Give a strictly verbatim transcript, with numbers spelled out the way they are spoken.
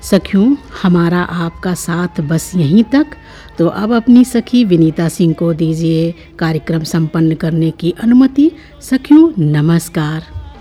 सखियों, हमारा आपका साथ बस यहीं तक। तो अब अपनी सखी विनीता सिंह को दीजिए कार्यक्रम संपन्न करने की अनुमति। सखियों, नमस्कार।